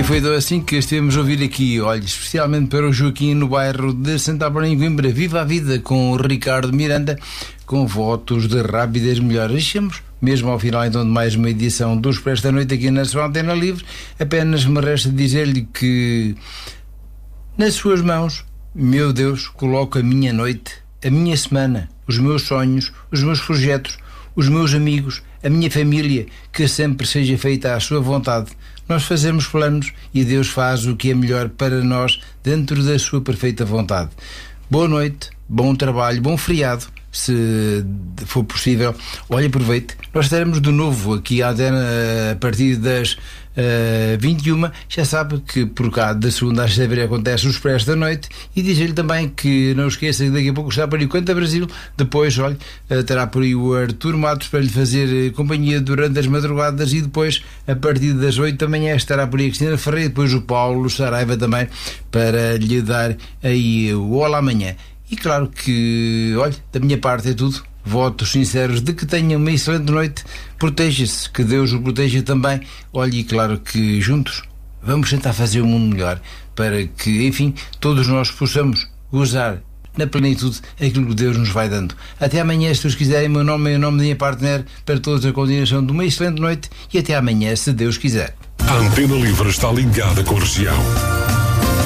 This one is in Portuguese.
E foi assim que estivemos a ouvir aqui, olha, especialmente para o Joaquim, no bairro de Santa Bárbara, em Coimbra, Viva a Vida, com o Ricardo Miranda, com votos de rápidas melhoras. Chegamos mesmo ao final então de mais uma edição do Expresso da Noite aqui na sua Antena Livre. Apenas me resta dizer-lhe que nas suas mãos, meu Deus, coloco a minha noite, a minha semana, os meus sonhos, os meus projetos, os meus amigos, a minha família, que sempre seja feita à sua vontade. Nós fazemos planos e Deus faz o que é melhor para nós dentro da sua perfeita vontade. Boa noite, bom trabalho, bom feriado, se for possível. Olha, aproveite. Nós estaremos de novo aqui à Antena a partir das 21. Já sabe que por cá da segunda às sexta-feira acontece o Expresso da Noite. E dizer-lhe também que não esqueça que daqui a pouco está por aí o Canta Brasil. Depois, olha, terá por aí o Artur Matos para lhe fazer companhia durante as madrugadas. E depois, a partir das 8 da manhã, estará por aí a Cristina Ferreira. E depois o Paulo Saraiva também para lhe dar aí o Olá Amanhã. E claro que, olha, da minha parte é tudo. Votos sinceros de que tenha uma excelente noite. Proteja-se, que Deus o proteja também. Olhe, e claro que juntos vamos tentar fazer o mundo melhor para que, enfim, todos nós possamos gozar na plenitude aquilo que Deus nos vai dando. Até amanhã, se Deus quiserem. Meu nome é o nome da minha partner. Para todos, a continuação de uma excelente noite e até amanhã, se Deus quiser. A Antena Livre está ligada com a região.